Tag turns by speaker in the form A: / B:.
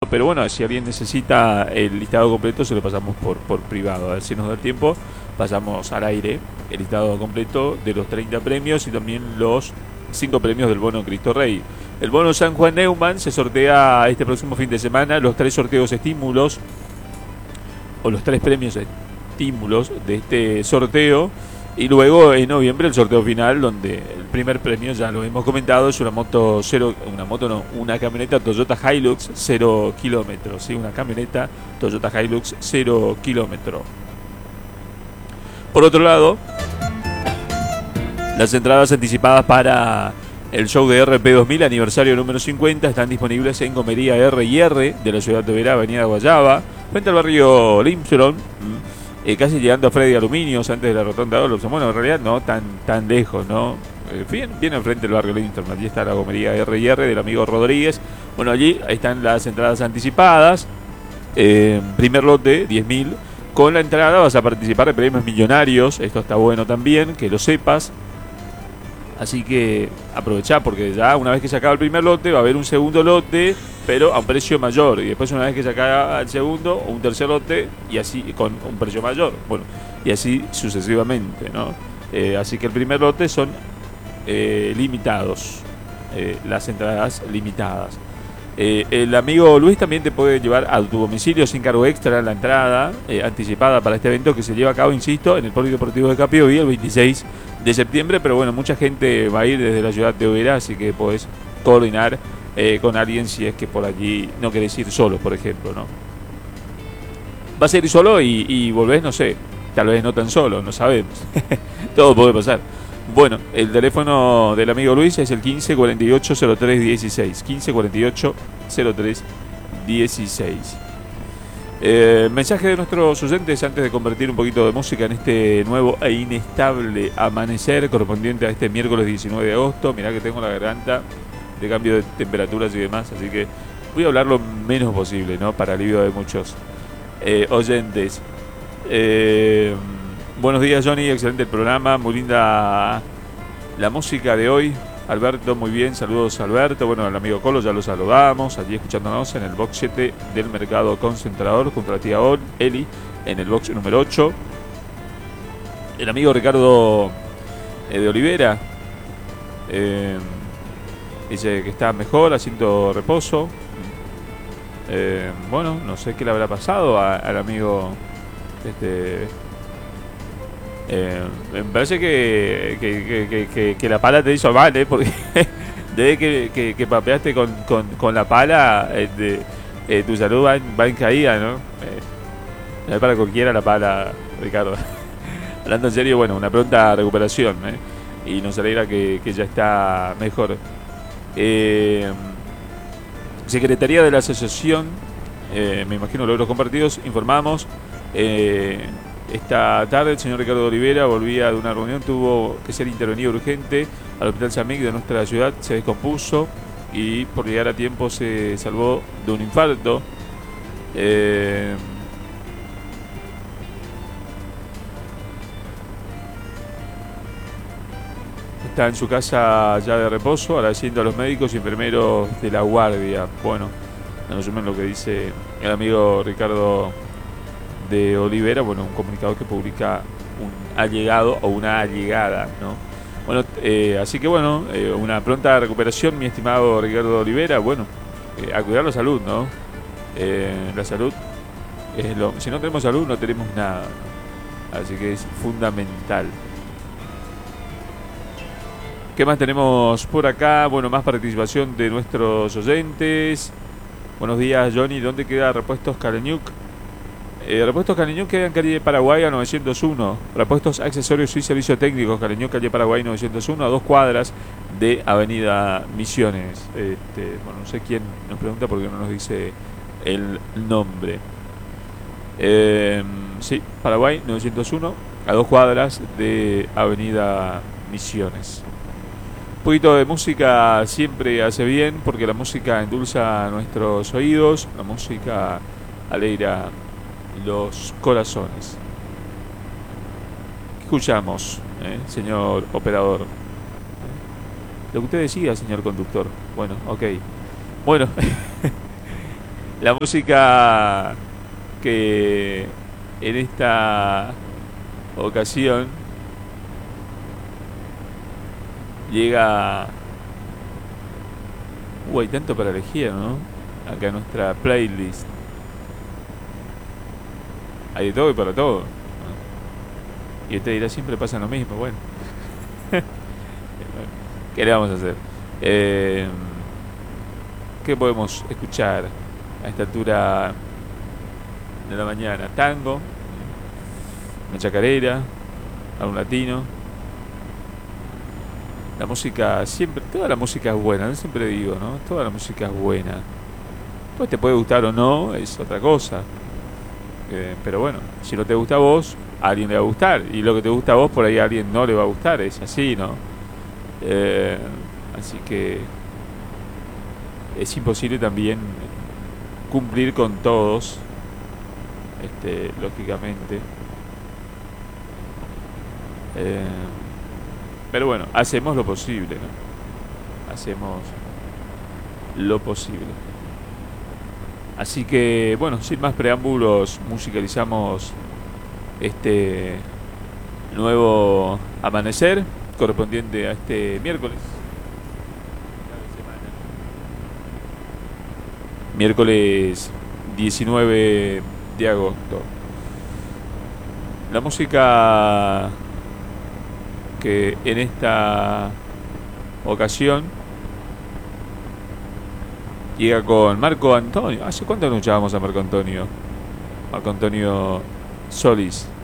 A: pero bueno, si alguien necesita el listado completo, se lo pasamos por privado. A ver si nos da tiempo, pasamos al aire el listado completo de los 30 premios y también los 5 premios del bono Cristo Rey. El bono San Juan Neumann se sortea este próximo fin de semana. Los 3 sorteos estímulos, o los 3 premios estímulos de este sorteo. Y luego en noviembre el sorteo final, donde el primer premio, ya lo hemos comentado, es una camioneta Toyota Hilux 0 kilómetros, ¿sí? Una camioneta Toyota Hilux 0 kilómetros. Por otro lado, las entradas anticipadas para el show de RP2000 aniversario número 50 están disponibles en Comería R&R de la ciudad de Oberá, avenida Guayaba, frente al barrio Limstrom, casi llegando a Freddy Aluminios, antes de la rotonda de Olofsson. Bueno, en realidad no tan lejos, ¿no? Bien enfrente del barrio Limstrom. Allí está la Comería R&R del amigo Rodríguez. Bueno, allí están las entradas anticipadas. Primer lote, 10.000. Con la entrada vas a participar de premios millonarios. Esto está bueno también, que lo sepas. Así que aprovechá, porque ya una vez que se acaba el primer lote va a haber un segundo lote, pero a un precio mayor. Y después una vez que se acaba el segundo, un tercer lote, y así con un precio mayor. Bueno, y así sucesivamente, ¿no? Así que el primer lote son limitados, las entradas limitadas. El amigo Luis también te puede llevar a tu domicilio sin cargo extra la entrada anticipada para este evento que se lleva a cabo, insisto, en el Polideportivo de Capiovi el 26 de septiembre. Pero bueno, mucha gente va a ir desde la ciudad de Oberá, así que podés coordinar con alguien si es que por allí no querés ir solo, por ejemplo, ¿no? Vas a ir solo y volvés, no sé, tal vez no tan solo, no sabemos. Todo puede pasar. Bueno, el teléfono del amigo Luis es el 15 48 03 16. 15 48 03 16. Mensaje de nuestros oyentes antes de convertir un poquito de música en este nuevo e inestable amanecer correspondiente a este miércoles 19 de agosto. Mirá que tengo la garganta de cambio de temperaturas y demás, así que voy a hablar lo menos posible, ¿no? Para alivio de muchos oyentes. Buenos días, Johnny, excelente el programa, muy linda la música de hoy. Alberto, muy bien, saludos Alberto. Bueno, el amigo Colo ya lo saludamos, allí escuchándonos en el box 7 del Mercado Concentrador, junto a la tía Eli, en el box número 8. El amigo Ricardo de Olivera dice que está mejor, haciendo reposo. Bueno, no sé qué le habrá pasado al amigo me parece que la pala te hizo mal, porque desde que papeaste con la pala, tu salud va en caída, ¿no? No es para cualquiera la pala, Ricardo. Hablando en serio, bueno, una pronta recuperación, y nos alegra que ya está mejor. Secretaría de la Asociación, me imagino logros compartidos, informamos. Esta tarde el señor Ricardo Olivera volvía de una reunión, tuvo que ser intervenido urgente al Hospital Samig de nuestra ciudad, se descompuso y por llegar a tiempo se salvó de un infarto. Está en su casa ya de reposo, agradeciendo a los médicos y enfermeros de la guardia. Bueno, en resumen lo que dice el amigo Ricardo de Olivera, bueno, un comunicado que publica un allegado o una allegada, ¿no? Bueno, así que bueno, una pronta recuperación, mi estimado Ricardo Olivera. Bueno, a cuidar la salud, ¿no? La salud es si no tenemos salud no tenemos nada, así que es fundamental. ¿Qué más tenemos por acá? Bueno, más participación de nuestros oyentes. Buenos días, Johnny, ¿dónde queda Repuestos Caleñuc? Repuestos Caleñuc queda en calle Paraguay a 901. Repuestos, accesorios y servicios técnicos Caleñuc, calle Paraguay 901, a 2 cuadras de Avenida Misiones. Bueno, no sé quién nos pregunta porque no nos dice el nombre. Sí, Paraguay 901, a 2 cuadras de Avenida Misiones. Un poquito de música siempre hace bien, porque la música endulza nuestros oídos, la música alegra los corazones. ¿Qué escuchamos, señor operador? Lo que usted decida, señor conductor. Bueno, ok. Bueno, La música que en esta ocasión llega... hay tanto para elegir, ¿no? Acá en nuestra playlist. Hay de todo y para todo, ¿no? Y usted dirá, siempre pasa lo mismo. Bueno, ¿qué le vamos a hacer? Eh, ¿Qué podemos escuchar a esta altura de la mañana? Tango, una chacarera, algún latino. La música, siempre, toda la música es buena, yo siempre digo, ¿no? Toda la música es buena. Pues te puede gustar o no, es otra cosa. Pero bueno, si no te gusta a vos, a alguien le va a gustar. Y lo que te gusta a vos, por ahí a alguien no le va a gustar. Es así, ¿no? Así que es imposible también cumplir con todos, lógicamente. Pero bueno, hacemos lo posible, ¿no? Hacemos lo posible. Así que, bueno, sin más preámbulos, musicalizamos este nuevo amanecer correspondiente a este miércoles. Miércoles 19 de agosto. La música que en esta ocasión llega con Marco Antonio. ¿Hace cuánto no escuchábamos a Marco Antonio? Marco Antonio Solís.